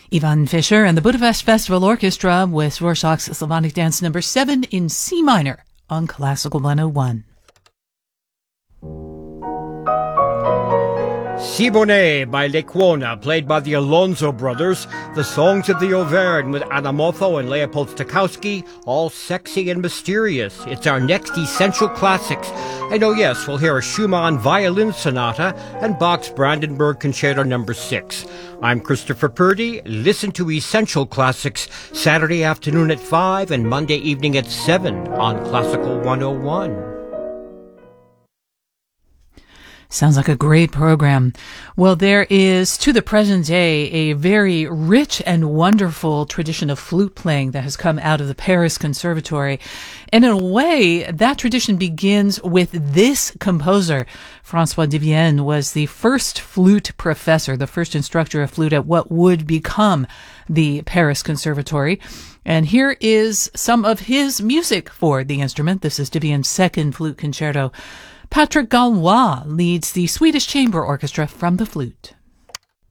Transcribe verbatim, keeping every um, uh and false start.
Ivan Fischer and the Budapest Festival Orchestra with Dvorak's Slavonic Dance number seven in C minor on Classical one oh one. Siboney by Lecuona, played by the Alonso brothers. The Songs of the Auvergne with Anna Motho and Leopold Stokowski, all sexy and mysterious. It's our next Essential Classics. And oh yes, we'll hear a Schumann violin sonata and Bach's Brandenburg Concerto number six. I'm Christopher Purdy. Listen to Essential Classics Saturday afternoon at five and Monday evening at seven on Classical one oh one. Sounds like a great program. Well, there is, to the present day, a very rich and wonderful tradition of flute playing that has come out of the Paris Conservatory. And in a way, that tradition begins with this composer. François Devienne was the first flute professor, the first instructor of flute at what would become the Paris Conservatory. And here is some of his music for the instrument. This is Devienne's second flute concerto. Patrick Gallois leads the Swedish Chamber Orchestra from the flute.